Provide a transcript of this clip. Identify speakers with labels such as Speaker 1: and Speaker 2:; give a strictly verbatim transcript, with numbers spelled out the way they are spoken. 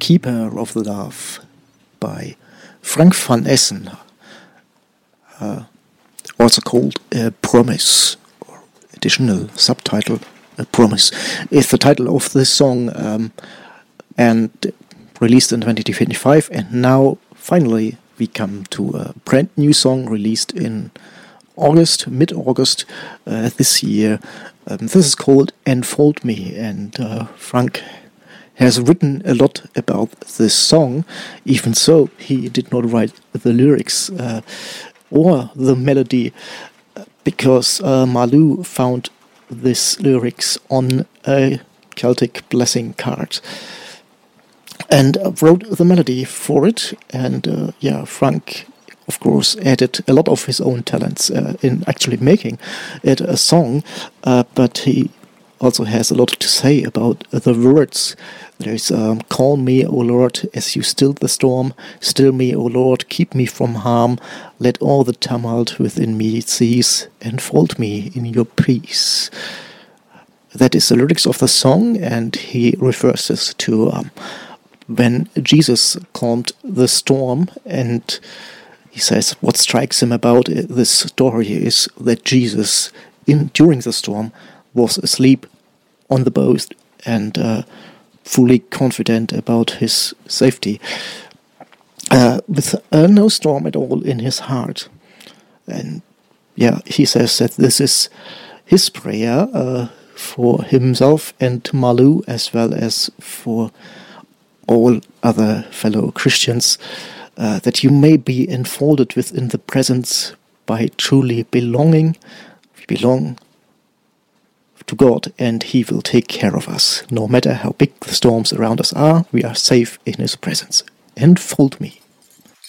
Speaker 1: Keeper of the Dove by Frank van Essen, uh, also called uh, Promise, or additional subtitle, uh, Promise, is the title of this song, um, and released in twenty twenty-five, and now finally we come to a brand new song released in August, mid-August uh, this year. Um, this is called Enfold Me, and uh, Frank has written a lot about this song. Even so, he did not write the lyrics uh, or the melody, because uh, Marlou found this lyrics on a Celtic blessing card and uh, wrote the melody for it. And uh, yeah, Frank, of course, added a lot of his own talents uh, in actually making it a song, uh, but he also has a lot to say about the words. There's um, call me, O Lord, as you still the storm, still me, O Lord, keep me from harm, let all the tumult within me cease, enfold me in your peace. That is the lyrics of the song, and he refers this to um, when Jesus calmed the storm, and he says what strikes him about this story is that Jesus, in during the storm, was asleep on the boat and uh, fully confident about his safety, uh, with uh, no storm at all in his heart. And yeah, he says that this is his prayer uh, for himself and Marlou, as well as for all other fellow Christians, uh, that you may be enfolded within the presence by truly belonging. We belong to God, and He will take care of us. No matter how big the storms around us are, we are safe in His presence. Enfold me.